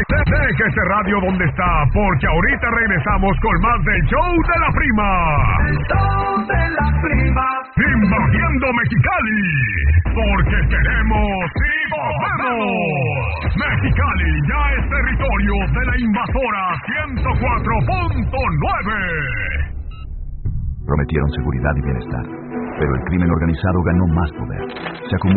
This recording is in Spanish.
Deje ese radio donde está, porque ahorita regresamos con más del show de la prima. El show de la prima. Invadiendo Mexicali, porque queremos y podemos. Mexicali ya es territorio de la invasora 104.9. Prometieron seguridad y bienestar, pero el crimen organizado ganó más poder. Se acumuló